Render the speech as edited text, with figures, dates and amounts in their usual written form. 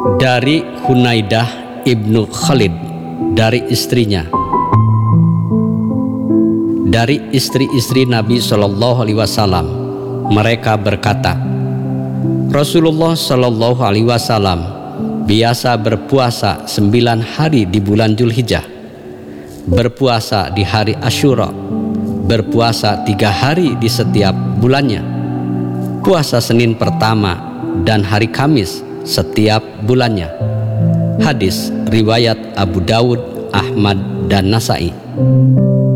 Dari Hunaidah ibnu Khalid, dari istrinya, dari istri-istri Nabi Shallallahu Alaihi Wasallam, mereka berkata, Rasulullah Shallallahu Alaihi Wasallam biasa berpuasa 9 hari di bulan Dzulhijjah, berpuasa di hari Asyura, berpuasa 3 hari di setiap bulannya, puasa Senin pertama dan hari Kamis setiap bulannya. Hadis riwayat Abu Dawud, Ahmad dan Nasai.